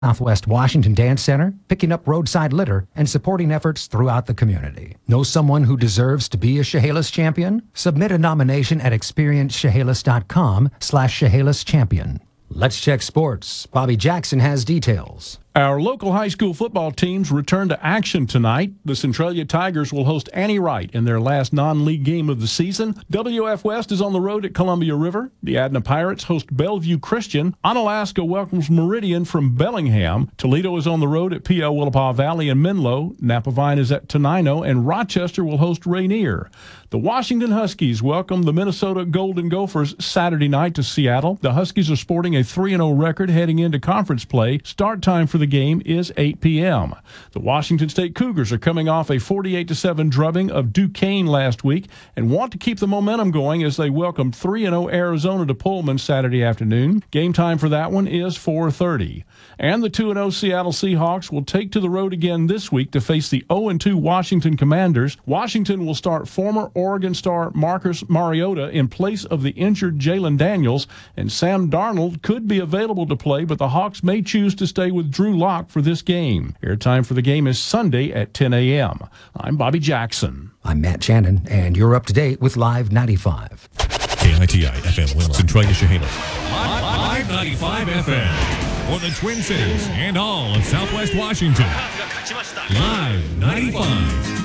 Southwest Washington Dance Center, picking up roadside litter, and supporting efforts throughout the community. Know someone who deserves to be a Chehalis champion? Submit a nomination at experiencechehalis.com/Chehalis champion. Let's check sports. Bobby Jackson has details. Our local high school football teams return to action tonight. The Centralia Tigers will host Annie Wright in their last non-league game of the season. WF West is on the road at Columbia River. The Adna Pirates host Bellevue Christian. Onalaska welcomes Meridian from Bellingham. Toledo is on the road at P.L. Willapa Valley and Menlo. Napavine is at Tenino, and Rochester will host Rainier. The Washington Huskies welcome the Minnesota Golden Gophers Saturday night to Seattle. The Huskies are sporting a 3-0 record heading into conference play. Start time for the game is 8 p.m. The Washington State Cougars are coming off a 48-7 drubbing of Duquesne last week and want to keep the momentum going as they welcome 3-0 Arizona to Pullman Saturday afternoon. Game time for that one is 4:30. And the 2-0 Seattle Seahawks will take to the road again this week to face the 0-2 Washington Commanders. Washington will start former Oregon star Marcus Mariota in place of the injured Jalen Daniels, and Sam Darnold could be available to play, but the Hawks may choose to stay with Drew Lock for this game. Airtime for the game is Sunday at 10 a.m. I'm Bobby Jackson. I'm Matt Shannon, and you're up to date with Live 95. KITI FM Winland, Centralia Chehalis. Live 95 FM for the Twin Cities and all of Southwest Washington. Live 95.